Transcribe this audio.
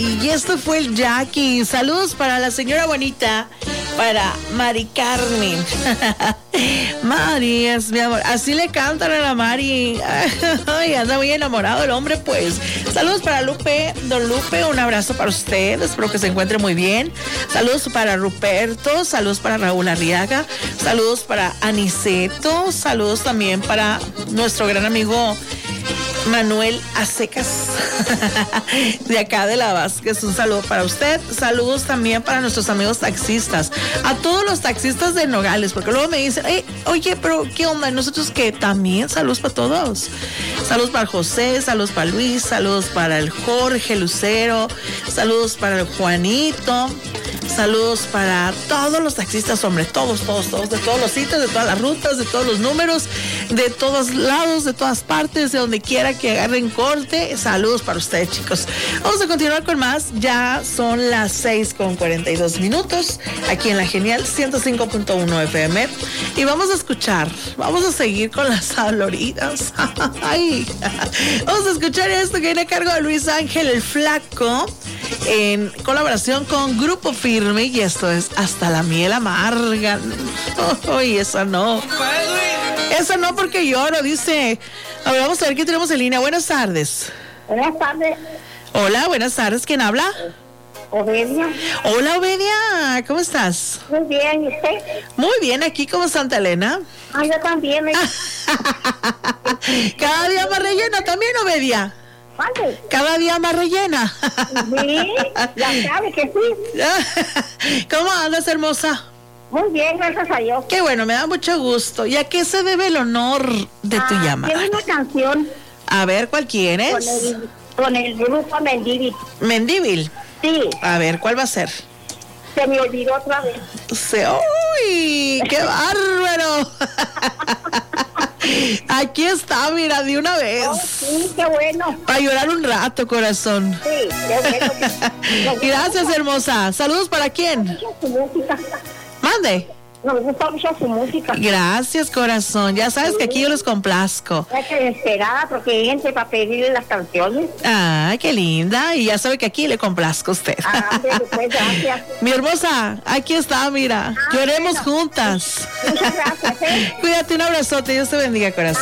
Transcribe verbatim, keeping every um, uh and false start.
Y esto fue el Jackie. Saludos para la señora bonita, para Mari Carmen. Mari es mi amor. Así le cantan a la Mari. Ay, anda muy enamorado el hombre, pues. Saludos para Lupe, don Lupe, un abrazo para usted. Espero que se encuentre muy bien. Saludos para Ruperto, saludos para Raúl Arriaga, saludos para Aniceto, saludos también para nuestro gran amigo Manuel Acecas, de acá de La Vázquez. Un saludo para usted. Saludos también para nuestros amigos taxistas, a todos los taxistas de Nogales, porque luego me dicen, hey, oye, pero ¿qué onda? ¿Nosotros qué? También saludos para todos. Saludos para José, saludos para Luis, saludos para el Jorge Lucero, saludos para el Juanito, saludos para todos los taxistas, hombre, todos, todos, todos, de todos los sitios, de todas las rutas, de todos los números, de todos lados, de todas partes, de donde quiera que agarren corte. Saludos para ustedes, chicos. Vamos a continuar con más. Ya son las seis con cuarenta y dos minutos aquí en la Genial ciento cinco punto uno F M. Y vamos a escuchar, vamos a seguir con las doloridas. Ay, vamos a escuchar esto que viene a cargo de Luis Ángel el Flaco, en colaboración con Grupo Firme, y esto es Hasta la Miel Amarga. Uy, oh, esa no. Esa no, porque lloro, dice. A ver, vamos a ver qué tenemos en línea. Buenas tardes. Buenas tardes. Hola, buenas tardes. ¿Quién habla? Obedia. Hola, Obedia. ¿Cómo estás? Muy bien, ¿y usted? Muy bien, aquí como Santa Elena. Ah, yo también. Me... Cada día más rellena también, Obedia. ¿Cuándo? Cada día más rellena. Sí, ya sabe que sí. ¿Cómo andas, hermosa? Muy bien, gracias a Dios. Qué bueno, me da mucho gusto. ¿Y a qué se debe el honor de ah, tu llamada? Tiene una canción. A ver, ¿cuál quieres? Con el, con el grupo Mendívil. Mendívil. Sí. A ver, ¿cuál va a ser? Se me olvidó otra vez. Se... ¡Uy! ¡Qué bárbaro! Aquí está, mira, de una vez. Oh, sí, qué bueno. Para llorar un rato, corazón. Sí, qué bueno. Gracias, hermosa. ¿Saludos para quién? Nos gusta su música. Mande. Nos gusta mucho su música. Gracias, corazón. Ya sabes sí. que aquí yo los complazco. Estoy desesperada porque hay gente para pedirle las canciones. Ah, qué linda. Y ya sabe que aquí le complazco a usted. Ah, pues, gracias. Mi hermosa, aquí está, mira. Ah, Lloremos bueno. juntas. Muchas gracias. ¿eh? Cuídate, un abrazote. Dios te bendiga, corazón.